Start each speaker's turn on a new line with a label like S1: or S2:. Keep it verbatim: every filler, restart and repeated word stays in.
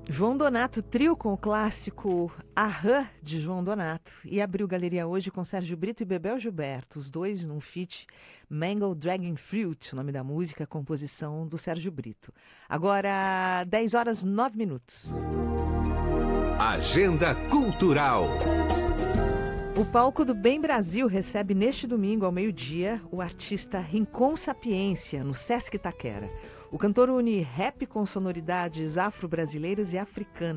S1: João Donato, trio com o clássico Aham, de João Donato. E abriu galeria hoje com Sérgio Brito e Bebel Gilberto, os dois num feat Mango Dragon Fruit, o nome da música, composição do Sérgio Brito. Agora, dez horas, nove minutos.
S2: Agenda Cultural.
S1: O palco do Bem Brasil recebe neste domingo, ao meio-dia, o artista Rincon Sapiência, no Sesc Itaquera. O cantor une rap com sonoridades afro-brasileiras e africanas.